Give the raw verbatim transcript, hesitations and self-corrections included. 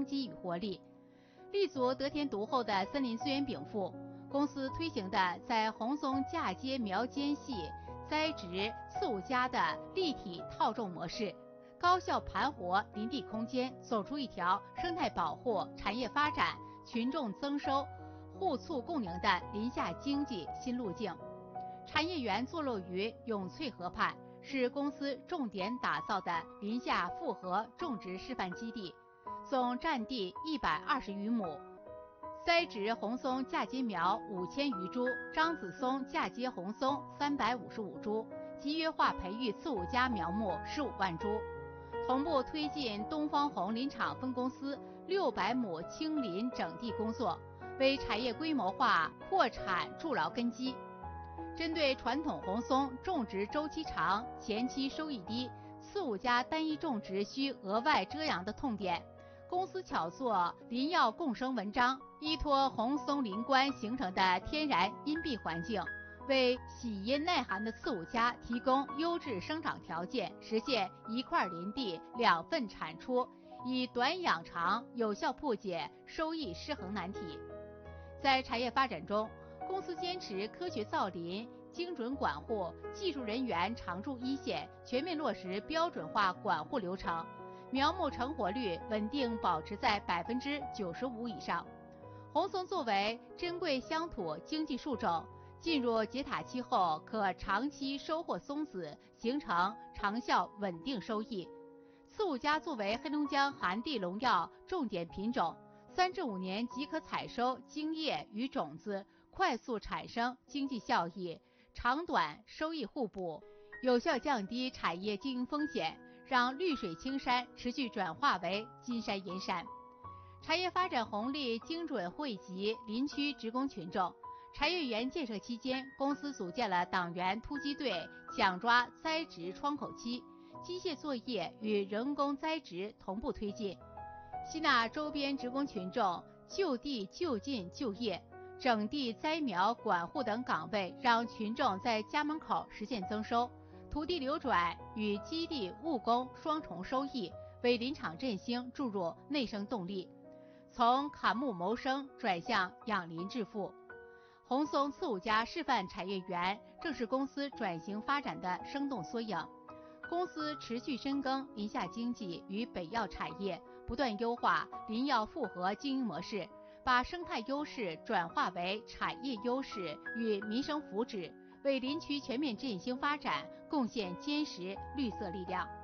生机与活力。立足得天独厚的森林资源禀赋，公司推行的在红松嫁接苗间隙栽植刺五加的立体套种模式，高效盘活林地空间，走出一条生态保护、产业发展、群众增收、互促共赢的林下经济新路径。产业园坐落于永翠河畔，是公司重点打造的林下复合种植示范基地，总占地一百二十余亩，栽植红松嫁接苗五千余株，樟子松嫁接红松三百五十五株，集约化培育刺五加苗木十五万株，同步推进东方红林场分公司六百亩清林整地工作，为产业规模化扩产筑牢根基。针对传统红松种植周期长、前期收益低、刺五加单一种植需额外遮阳的痛点，公司巧做林药共生文章，依托红松林冠形成的天然荫蔽环境，为喜阴耐寒的刺五加提供优质生长条件，实现一块林地两份产出，以短养长有效破解收益失衡难题。在产业发展中，公司坚持科学造林、精准管护，技术人员常驻一线，全面落实标准化管护流程，苗木成活率稳定保持在百分之九十五以上。红松作为珍贵乡土经济树种，进入结塔期后可长期收获松子，形成长效稳定收益。刺五加作为黑龙江寒地农药重点品种，三至五年即可采收茎叶与种子，快速产生经济效益，长短收益互补，有效降低产业经营风险，让绿水青山持续转化为金山银山。产业发展红利精准惠及林区职工群众。产业园建设期间，公司组建了党员突击队，抢抓栽植窗口期，机械作业与人工栽植同步推进，吸纳周边职工群众就地就近就业，整地栽苗管护等岗位，让群众在家门口实现增收，土地流转与基地务工双重收益，为林场振兴注入内生动力，从砍木谋生转向养林致富。红松刺五加示范产业园正是公司转型发展的生动缩影。公司持续深耕林下经济与北药产业，不断优化林药复合经营模式，把生态优势转化为产业优势与民生福祉，为林区全面振兴发展贡献坚实绿色力量。